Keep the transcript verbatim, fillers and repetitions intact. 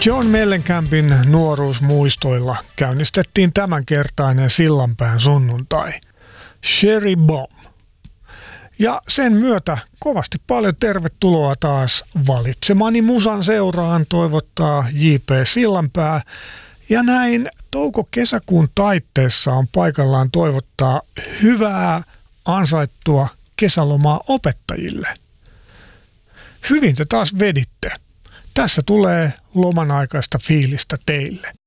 John Mellencampin nuoruusmuistoilla käynnistettiin tämänkertainen Sillanpään sunnuntai, Cherry Bomb. Ja sen myötä kovasti paljon tervetuloa taas valitsemani musan seuraan, toivottaa J P Sillanpää. Ja näin touko-kesäkuun taitteessa on paikallaan toivottaa hyvää ansaittua kesälomaa opettajille. Hyvin te taas veditte. Tässä tulee loman aikaista fiilistä teille.